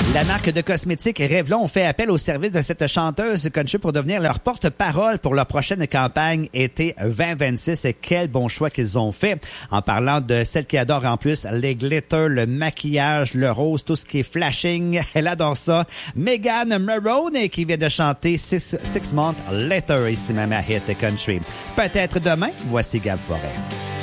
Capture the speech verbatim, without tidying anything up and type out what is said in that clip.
La marque de cosmétiques Revlon fait appel au service de cette chanteuse country pour devenir leur porte-parole pour leur prochaine campagne été vingt vingt-six. Et quel bon choix qu'ils ont fait. En parlant de celle qui adore en plus les glitters, le maquillage, le rose, tout ce qui est flashing. Elle adore ça. Megan Maroney qui vient de chanter Six, Six Months Later ici même à Hit Country. Peut-être demain, voici Gab Forêt.